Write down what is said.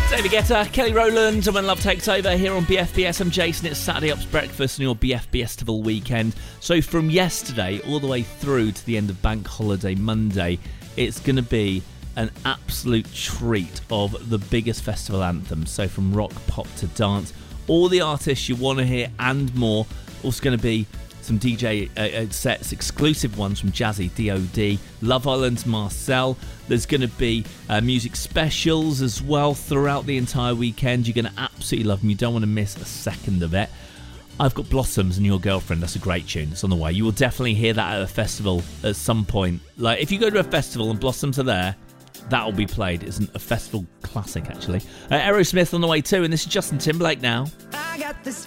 David Guetta, Kelly Rowland, and When Love Takes Over here on BFBS. I'm Jason. It's Saturday Ups Breakfast and your BFBS weekend. So from yesterday all the way through to the end of Bank Holiday Monday, it's going to be an absolute treat of the biggest festival anthems. So from rock, pop to dance, all the artists you want to hear and more. Also going to be some DJ sets, exclusive ones from Jazzy, DOD, Love Island's Marcel. There's going to be music specials as well throughout the entire weekend. You're going to absolutely love them. You don't want to miss a second of it. I've got Blossoms and Your Girlfriend. That's a great tune. It's on the way. You will definitely hear that at a festival at some point. Like, if you go to a festival and Blossoms are there, that will be played. It's a festival classic, actually. Aerosmith on the way too, and this is Justin Timberlake now. I got this